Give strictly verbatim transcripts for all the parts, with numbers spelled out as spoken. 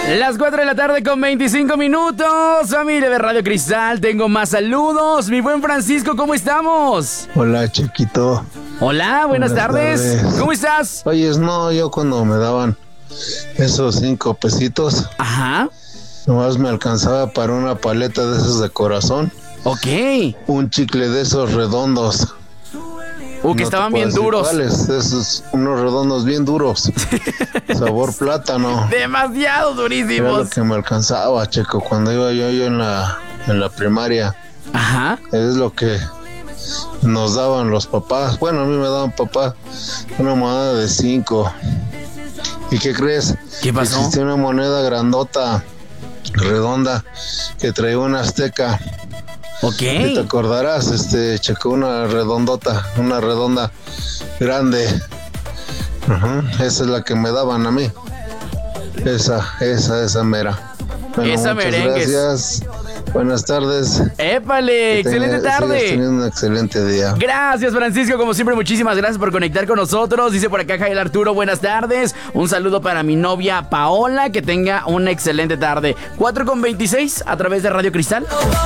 Las cuatro de la tarde con veinticinco minutos. Familia de Radio Cristal, tengo más saludos. Mi buen Francisco, ¿cómo estamos? Hola, chiquito. Hola, buenas, buenas tardes. tardes. ¿Cómo estás? Oyes, no, yo cuando me daban esos cinco pesitos, ajá, nomás me alcanzaba para una paleta de esos de corazón. Ok. Un chicle de esos redondos. Uh, que no estaban bien duros. ¿Cuáles? Esos, unos redondos bien duros. Sabor plátano. Demasiado durísimos. Era lo que me alcanzaba, Checo, cuando iba yo, yo en la en la primaria. Ajá. Es lo que nos daban los papás. Bueno, a mí me daban papá una moneda de cinco. ¿Y qué crees? ¿Qué pasó? Existía una moneda grandota, redonda, que traía una azteca. Ok. Y te acordarás, este, Checo, una redondota, una redonda grande. Uh-huh. Esa es la que me daban a mí. Esa, esa, esa mera. Bueno, esa muchas merengues. Gracias. Buenas tardes. ¡Épale! ¡Excelente tenga, tarde! teniendo un excelente día. Gracias, Francisco. Como siempre, muchísimas gracias por conectar con nosotros. Dice por acá Jael Arturo, buenas tardes. Un saludo para mi novia Paola. Que tenga una excelente tarde. cuatro con veintiséis a través de Radio Cristal.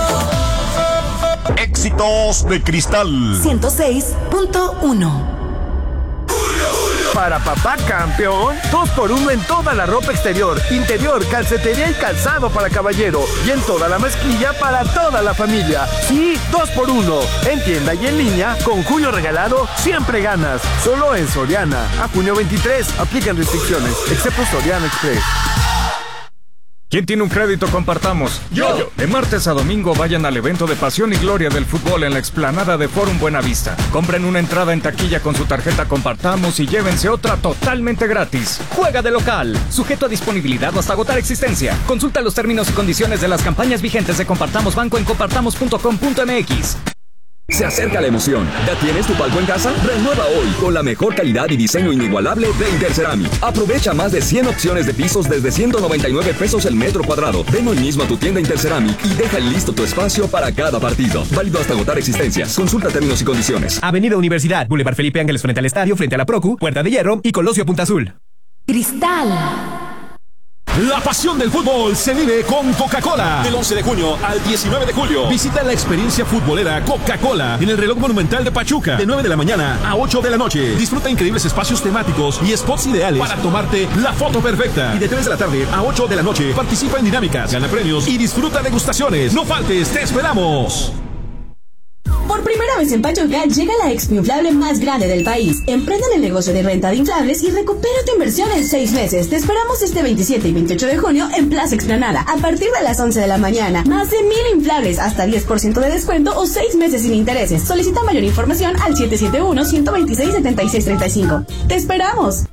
Éxitos de Cristal ciento seis punto uno. Para papá campeón, dos por uno en toda la ropa exterior, interior, calcetería y calzado para caballero. Y en toda la mezclilla para toda la familia. Sí, dos por uno. En tienda y en línea, con Julio regalado, siempre ganas. Solo en Soriana. A junio veintitrés, aplican restricciones, excepto Soriana Express. ¿Quién tiene un crédito? Compartamos. Yo. Yo. De martes a domingo vayan al evento de pasión y gloria del fútbol en la explanada de Forum Buenavista. Compren una entrada en taquilla con su tarjeta Compartamos y llévense otra totalmente gratis. Juega de local. Sujeto a disponibilidad o hasta agotar existencia. Consulta los términos y condiciones de las campañas vigentes de Compartamos Banco en compartamos punto com punto m x. Se acerca la emoción. ¿Ya tienes tu palco en casa? Renueva hoy con la mejor calidad y diseño inigualable de Interceramic. Aprovecha más de cien opciones de pisos desde ciento noventa y nueve pesos el metro cuadrado. Ven hoy mismo a tu tienda Interceramic y deja listo tu espacio para cada partido. Válido hasta agotar existencias. Consulta términos y condiciones. Avenida Universidad, Boulevard Felipe Ángeles frente al estadio, frente a la Procu, Puerta de Hierro y Colosio Punta Azul. Cristal. La pasión del fútbol se vive con Coca-Cola. Del once de junio al diecinueve de julio. Visita la experiencia futbolera Coca-Cola en el reloj monumental de Pachuca. De nueve de la mañana a ocho de la noche. Disfruta increíbles espacios temáticos y spots ideales para tomarte la foto perfecta. Y de tres de la tarde a ocho de la noche participa en dinámicas, gana premios y disfruta degustaciones. No faltes, te esperamos. Por primera vez en Pachuca llega la expo inflable más grande del país. Emprende en el negocio de renta de inflables y recupera tu inversión en seis meses. Te esperamos este veintisiete y veintiocho de junio en Plaza Explanada a partir de las once de la mañana. Más de mil inflables, hasta diez por ciento de descuento o seis meses sin intereses. Solicita mayor información al siete siete uno, uno dos seis, siete seis tres cinco. ¡Te esperamos!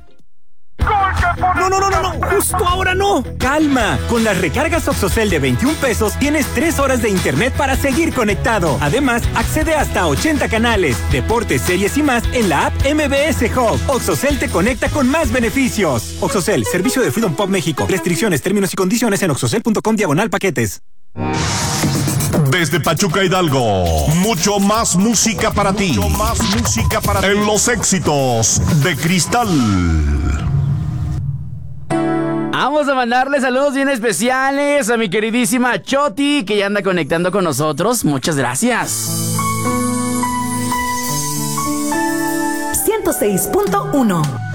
No, no, no, no, no, justo ahora no. Calma, con las recargas Oxocel de veintiún pesos tienes tres horas de internet para seguir conectado. Además, accede hasta ochenta canales, deportes, series y más en la app M B S Hub. Oxocel te conecta con más beneficios. Oxocel, servicio de Freedom Pop México. Restricciones, términos y condiciones en oxocel punto com diagonal paquetes. Desde Pachuca Hidalgo, mucho más música para ti. Mucho más música para ti. En los éxitos de Cristal. Vamos a mandarle saludos bien especiales a mi queridísima Choti, que ya anda conectando con nosotros. Muchas gracias. ciento seis punto uno.